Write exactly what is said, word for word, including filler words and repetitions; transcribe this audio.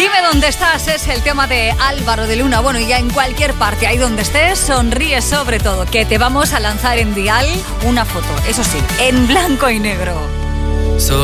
Dime dónde estás, es el tema de Álvaro de Luna. Bueno, ya en cualquier parte, ahí donde estés, sonríe sobre todo, que te vamos a lanzar en Dial una foto, eso sí, en blanco y negro.